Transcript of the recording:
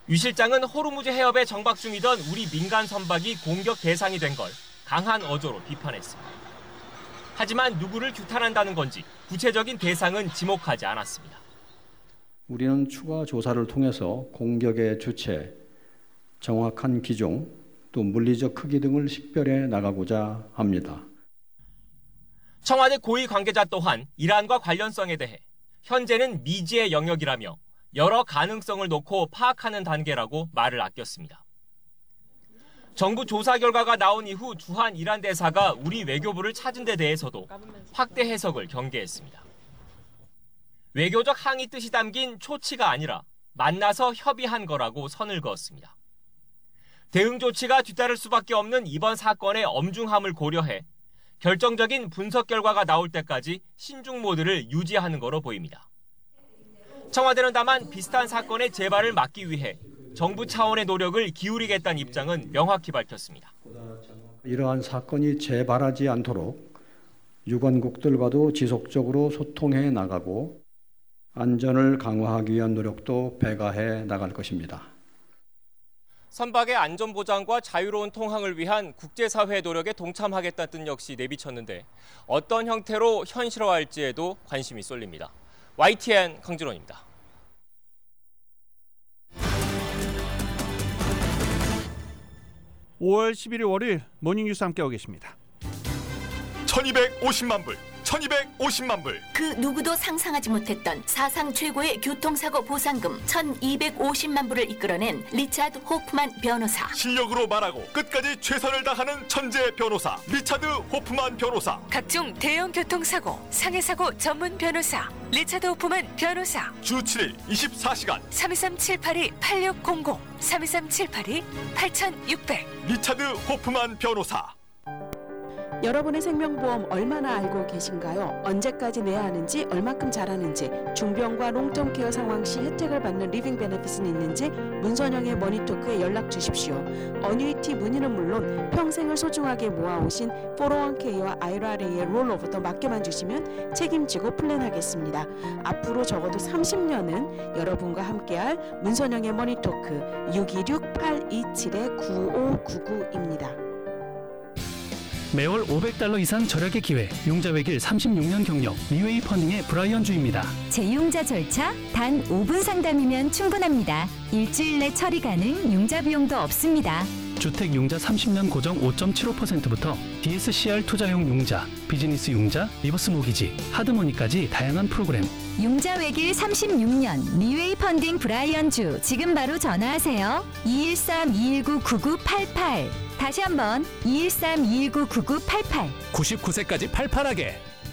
유 실장은 호르무즈 해협에 정박 중이던 우리 민간 선박이 공격 대상이 된 걸 강한 어조로 비판했습니다. 하지만 누구를 규탄한다는 건지 구체적인 대상은 지목하지 않았습니다. 우리는 추가 조사를 통해서 공격의 주체, 정확한 기종, 또 물리적 크기 등을 식별해 나가고자 합니다. 청와대 고위 관계자 또한 이란과 관련성에 대해 현재는 미지의 영역이라며 여러 가능성을 놓고 파악하는 단계라고 말을 아꼈습니다. 정부 조사 결과가 나온 이후 주한 이란 대사가 우리 외교부를 찾은 데 대해서도 확대 해석을 경계했습니다. 외교적 항의 뜻이 담긴 초치가 아니라 만나서 협의한 거라고 선을 그었습니다. 대응 조치가 뒤따를 수밖에 없는 이번 사건의 엄중함을 고려해 결정적인 분석 결과가 나올 때까지 신중 모드를 유지하는 거로 보입니다. 청와대는 다만 비슷한 사건의 재발을 막기 위해 정부 차원의 노력을 기울이겠다는 입장은 명확히 밝혔습니다. 이러한 사건이 재발하지 않도록 유관국들과도 지속적으로 소통해 나가고 안전을 강화하기 위한 노력도 배가해 나갈 것입니다. 선박의 안전보장과 자유로운 통항을 위한 국제사회의 노력에 동참하겠다는 뜻 역시 내비쳤는데 어떤 형태로 현실화할지에도 관심이 쏠립니다. YTN 강준원입니다. (5월 11일) 월요일 모닝뉴스 함께하고 계십니다. 1250만 불, 1250만 불. 그 누구도 상상하지 못했던 사상 최고의 교통사고 보상금 1250만 불을 이끌어낸 리차드 호프만 변호사. 실력으로 말하고 끝까지 최선을 다하는 천재 변호사 리차드 호프만 변호사. 각종 대형 교통사고, 상해사고 전문 변호사 리차드 호프만 변호사. 주 7일 24시간 323-782-8600 323-782-8600 리차드 호프만 변호사. 여러분의 생명보험 얼마나 알고 계신가요? 언제까지 내야 하는지, 얼마큼 잘하는지, 중병과 롱텀 케어 상황 시 혜택을 받는 리빙 베네핏은 있는지 문선영의 머니토크에 연락 주십시오. 어뉴이티 문의는 물론 평생을 소중하게 모아오신 401k와 IRA의 롤오버도 맡겨만 주시면 책임지고 플랜하겠습니다. 앞으로 적어도 30년은 여러분과 함께할 문선영의 머니토크 626-827-9599입니다. 매월 $500 이상 절약의 기회, 융자 외길 36년 경력, 리웨이 펀딩의 브라이언 주입니다. 재융자 절차 단 5분 상담이면 충분합니다. 일주일 내 처리 가능, 융자 비용도 없습니다. 주택 융자 30년 고정 5.75%부터 DSCR 투자용 융자, 비즈니스 융자, 리버스 모기지, 하드머니까지 다양한 프로그램. 융자 외길 36년 리웨이 펀딩 브라이언 주, 지금 바로 전화하세요. 213-219-9988. 다시 한번 213-219-9988. 99세까지 팔팔하게